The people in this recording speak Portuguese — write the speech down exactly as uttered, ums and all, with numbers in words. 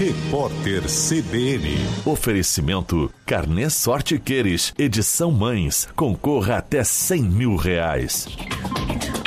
Repórter C B N. Oferecimento Carnê Sorte Queires, edição Mães. Concorra até cem mil reais.